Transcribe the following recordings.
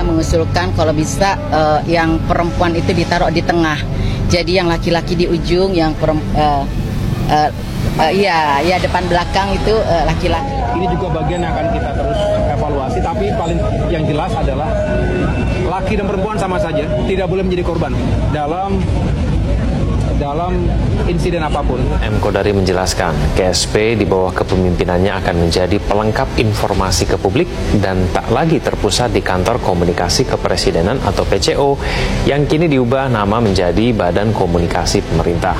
mengusulkan kalau bisa yang perempuan itu ditaruh di tengah. Jadi yang laki-laki di ujung, yang depan belakang itu laki-laki. Ini juga bagian yang akan kita terus evaluasi, tapi paling yang jelas adalah laki dan perempuan sama saja tidak boleh menjadi korban dalam insiden apapun. M. Kodari menjelaskan, KSP di bawah kepemimpinannya akan menjadi pelengkap informasi ke publik dan tak lagi terpusat di Kantor Komunikasi Kepresidenan atau PCO yang kini diubah nama menjadi Badan Komunikasi Pemerintah.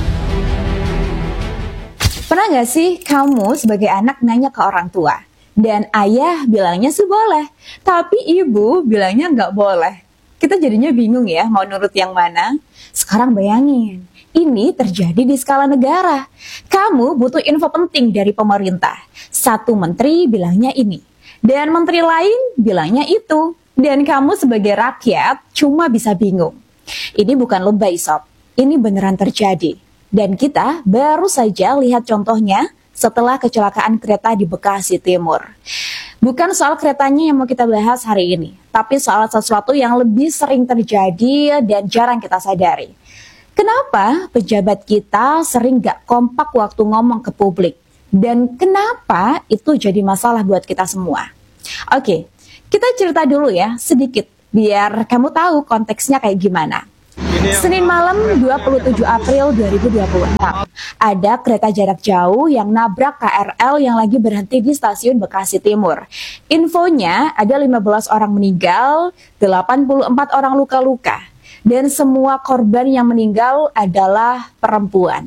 Pernah nggak sih kamu sebagai anak nanya ke orang tua? Dan ayah bilangnya sih boleh, tapi ibu bilangnya nggak boleh. Kita jadinya bingung ya mau nurut yang mana. Sekarang bayangin, ini terjadi di skala negara. Kamu butuh info penting dari pemerintah. Satu menteri bilangnya ini, dan menteri lain bilangnya itu. Dan kamu sebagai rakyat cuma bisa bingung. Ini bukan lebay sob, ini beneran terjadi. Dan kita baru saja lihat contohnya setelah kecelakaan kereta di Bekasi Timur. Bukan soal keretanya yang mau kita bahas hari ini, tapi soal sesuatu yang lebih sering terjadi dan jarang kita sadari. Kenapa pejabat kita sering gak kompak waktu ngomong ke publik? Dan kenapa itu jadi masalah buat kita semua? Oke, kita cerita dulu ya sedikit, biar kamu tahu konteksnya kayak gimana. Senin malam 27 April 2026, ada kereta jarak jauh yang nabrak KRL yang lagi berhenti di stasiun Bekasi Timur. Infonya ada 15 orang meninggal, 84 orang luka-luka. Dan semua korban yang meninggal adalah perempuan.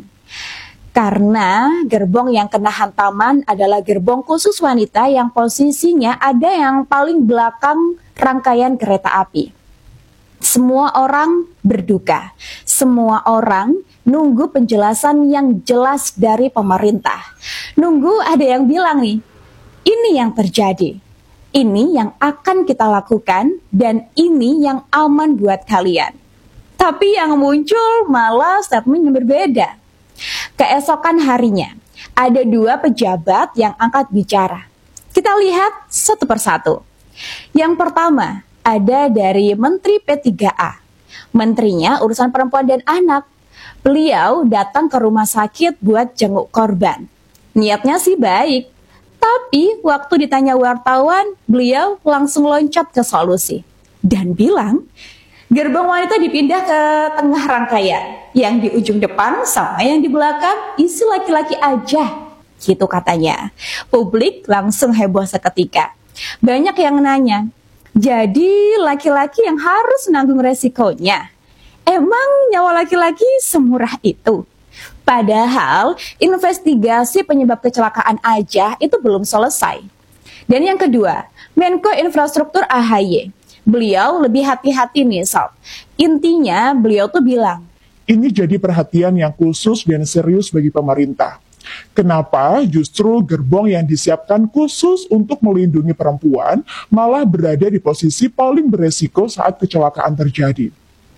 Karena gerbong yang kena hantaman adalah gerbong khusus wanita yang posisinya ada yang paling belakang rangkaian kereta api. Semua orang berduka, semua orang nunggu penjelasan yang jelas dari pemerintah. Nunggu ada yang bilang nih, ini yang terjadi, ini yang akan kita lakukan, dan ini yang aman buat kalian. Tapi yang muncul malah statement yang berbeda. Keesokan harinya, ada dua pejabat yang angkat bicara. Kita lihat satu persatu. Yang pertama, ada dari Menteri P3A. Menterinya urusan perempuan dan anak. Beliau datang ke rumah sakit buat jenguk korban. Niatnya sih baik. Tapi waktu ditanya wartawan, beliau langsung loncat ke solusi. Dan bilang, gerbong wanita dipindah ke tengah rangkaian. Yang di ujung depan sama yang di belakang isi laki-laki aja. Gitu katanya. Publik langsung heboh seketika. Banyak yang nanya, jadi laki-laki yang harus menanggung resikonya. Emang nyawa laki-laki semurah itu? Padahal investigasi penyebab kecelakaan aja itu belum selesai. Dan yang kedua, Menko Infrastruktur AHY. Beliau lebih hati-hati nih sob. Intinya beliau tuh bilang, ini jadi perhatian yang khusus dan serius bagi pemerintah. Kenapa justru gerbong yang disiapkan khusus untuk melindungi perempuan malah berada di posisi paling beresiko saat kecelakaan terjadi?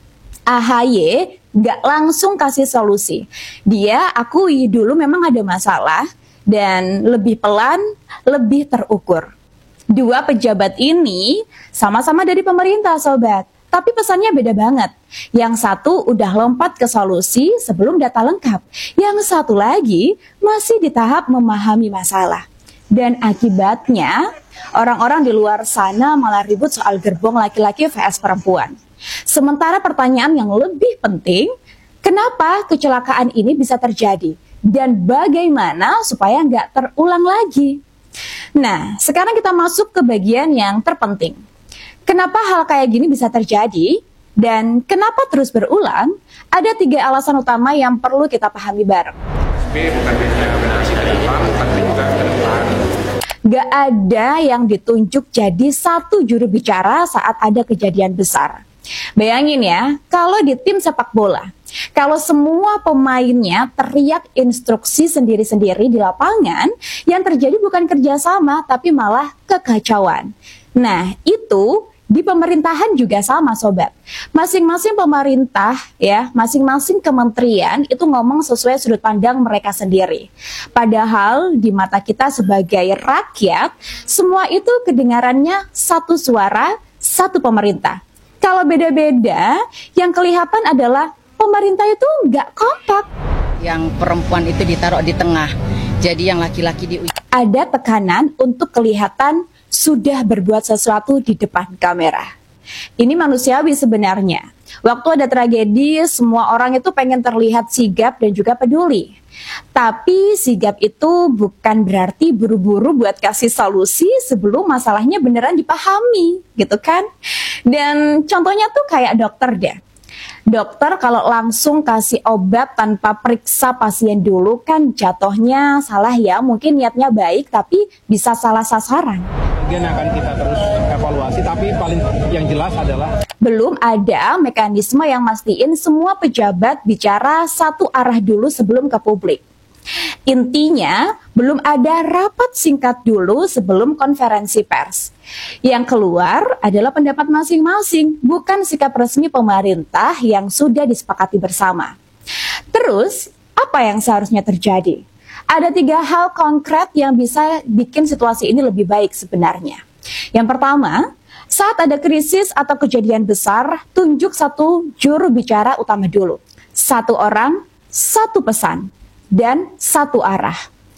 AHY gak langsung kasih solusi. Dia akui dulu memang ada masalah dan lebih pelan, lebih terukur. Dua pejabat ini sama-sama dari pemerintah sobat. Tapi pesannya beda banget. Yang satu udah lompat ke solusi sebelum data lengkap. Yang satu lagi masih di tahap memahami masalah. Dan akibatnya, orang-orang di luar sana malah ribut soal gerbong laki-laki vs perempuan. Sementara pertanyaan yang lebih penting, kenapa kecelakaan ini bisa terjadi? Dan bagaimana supaya nggak terulang lagi? Nah, sekarang kita masuk ke bagian yang terpenting. Kenapa hal kayak gini bisa terjadi dan kenapa terus berulang? Ada 3 alasan utama yang perlu kita pahami bareng. Bukan hanya generasi ke depan, tapi juga ke depan. Gak ada yang ditunjuk jadi satu juru bicara saat ada kejadian besar. Bayangin ya, kalau di tim sepak bola, kalau semua pemainnya teriak instruksi sendiri-sendiri di lapangan, yang terjadi bukan kerjasama, tapi malah kekacauan. Nah, itu di pemerintahan juga sama sobat. Masing-masing pemerintah ya, masing-masing kementerian itu ngomong sesuai sudut pandang mereka sendiri. Padahal di mata kita sebagai rakyat, semua itu kedengarannya satu suara satu pemerintah. Kalau beda-beda, yang kelihatan adalah pemerintah itu nggak kompak. Yang perempuan itu ditaruh di tengah, jadi yang laki-laki di ujung. Ada tekanan untuk kelihatan sudah berbuat sesuatu di depan kamera. Ini manusiawi sebenarnya. Waktu ada tragedi, semua orang itu pengen terlihat sigap dan juga peduli. Tapi sigap itu bukan berarti buru-buru buat kasih solusi sebelum masalahnya beneran dipahami, gitu kan? Dan contohnya tuh kayak dokter deh. Dokter kalau langsung kasih obat tanpa periksa pasien dulu kan jatuhnya salah ya. Mungkin niatnya baik tapi bisa salah sasaran. Bagian akan kita terus evaluasi, tapi paling yang jelas adalah belum ada mekanisme yang mastiin semua pejabat bicara satu arah dulu sebelum ke publik. Intinya, belum ada rapat singkat dulu sebelum konferensi pers. Yang keluar adalah pendapat masing-masing, bukan sikap resmi pemerintah yang sudah disepakati bersama. Terus, apa yang seharusnya terjadi? Ada 3 hal konkret yang bisa bikin situasi ini lebih baik sebenarnya. Yang pertama, saat ada krisis atau kejadian besar, tunjuk satu juru bicara utama dulu. 1 orang, 1 pesan, dan 1 arah.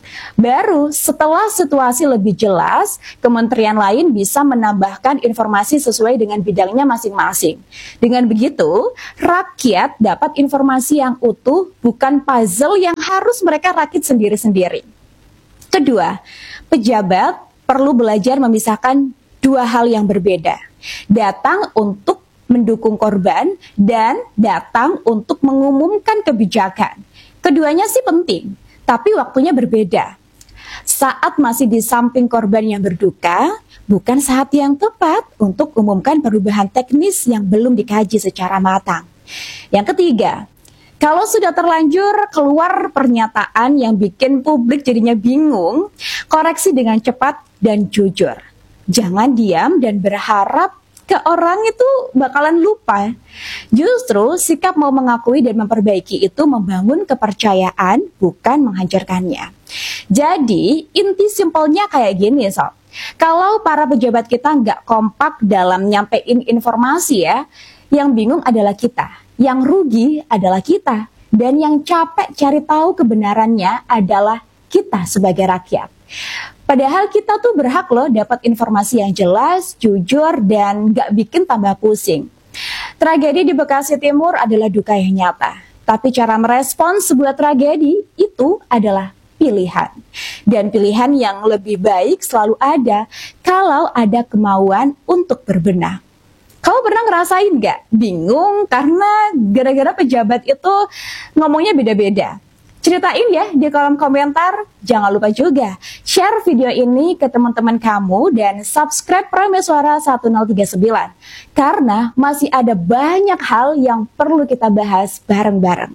Baru setelah situasi lebih jelas, kementerian lain bisa menambahkan informasi sesuai dengan bidangnya masing-masing. Dengan begitu, rakyat dapat informasi yang utuh, bukan puzzle yang harus mereka rakit sendiri-sendiri. Kedua, pejabat perlu belajar memisahkan 2 hal yang berbeda. Datang untuk mendukung korban dan datang untuk mengumumkan kebijakan. Keduanya sih penting, tapi waktunya berbeda. Saat masih di samping korban yang berduka, bukan saat yang tepat untuk umumkan perubahan teknis yang belum dikaji secara matang. Yang ketiga, kalau sudah terlanjur keluar pernyataan yang bikin publik jadinya bingung, koreksi dengan cepat dan jujur. Jangan diam dan berharap ke orang itu bakalan lupa. Justru sikap mau mengakui dan memperbaiki itu membangun kepercayaan, bukan menghancurkannya. Jadi inti simpelnya kayak gini sob. Kalau para pejabat kita nggak kompak dalam nyampein informasi ya, yang bingung adalah kita, yang rugi adalah kita, dan yang capek cari tahu kebenarannya adalah kita sebagai rakyat. Padahal kita tuh berhak loh dapat informasi yang jelas, jujur, dan gak bikin tambah pusing. Tragedi di Bekasi Timur adalah duka yang nyata. Tapi cara merespons sebuah tragedi itu adalah pilihan. Dan pilihan yang lebih baik selalu ada kalau ada kemauan untuk berbenah. Kamu pernah ngerasain gak? Bingung karena gara-gara pejabat itu ngomongnya beda-beda. Ceritain ya di kolom komentar. Jangan lupa juga share video ini ke teman-teman kamu dan subscribe Prameswara 1039 karena masih ada banyak hal yang perlu kita bahas bareng-bareng.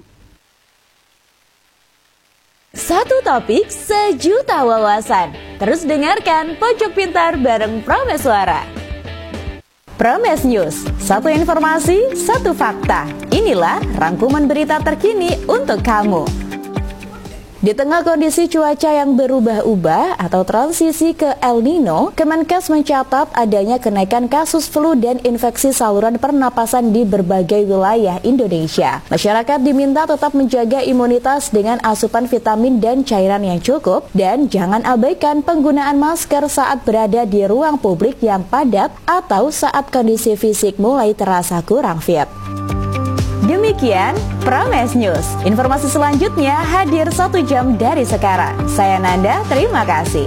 Satu topik, sejuta wawasan. Terus dengarkan Pojok Pintar bareng Prameswara. Prames News, satu informasi, satu fakta. Inilah rangkuman berita terkini untuk kamu. Di tengah kondisi cuaca yang berubah-ubah atau transisi ke El Nino, Kemenkes mencatat adanya kenaikan kasus flu dan infeksi saluran pernapasan di berbagai wilayah Indonesia. Masyarakat diminta tetap menjaga imunitas dengan asupan vitamin dan cairan yang cukup dan jangan abaikan penggunaan masker saat berada di ruang publik yang padat atau saat kondisi fisik mulai terasa kurang fit. Demikian Prames News. Informasi selanjutnya hadir 1 jam dari sekarang. Saya Nanda, terima kasih.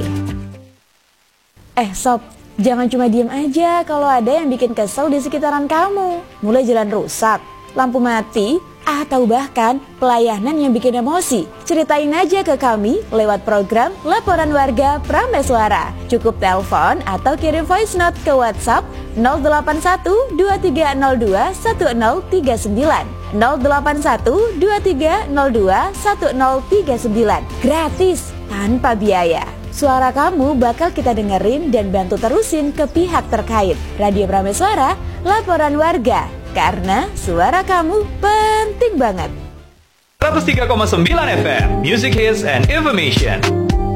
Sob, jangan cuma diem aja kalau ada yang bikin kesel di sekitaran kamu. Mulai jalan rusak, lampu mati, atau bahkan pelayanan yang bikin emosi. Ceritain aja ke kami lewat program Laporan Warga Prameswara. Cukup telepon atau kirim voice note ke WhatsApp 081 2302 1039 081 2302 1039. Gratis, tanpa biaya. Suara kamu bakal kita dengerin dan bantu terusin ke pihak terkait. Radio Prameswara, Laporan Warga. Karena suara kamu penting banget. 103,9 FM, Music Hits and Information.